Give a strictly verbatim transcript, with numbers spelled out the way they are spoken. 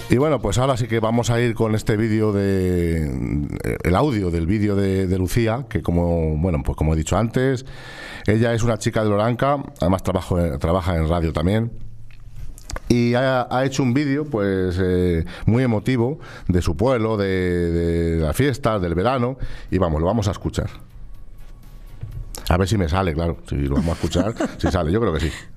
Y bueno, pues ahora sí que vamos a ir con este vídeo de el audio del vídeo de, de Lucía, que como bueno, pues como he dicho antes, ella es una chica de Loranca, además trabajo, trabaja en radio también. Y ha, ha hecho un vídeo pues eh, muy emotivo de su pueblo, de, de las fiestas, del verano. Y vamos, lo vamos a escuchar. A ver si me sale, claro. Si lo vamos a escuchar, si sale, yo creo que sí.